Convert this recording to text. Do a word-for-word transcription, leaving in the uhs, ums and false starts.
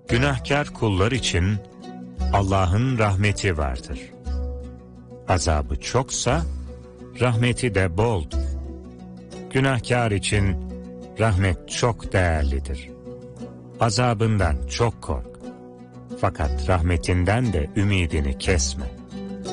Günahkar kullar için Allah'ın rahmeti vardır. Azabı çoksa rahmeti de boldur. Günahkar için rahmet çok değerlidir. Azabından çok kork. Fakat rahmetinden de ümidini kesme.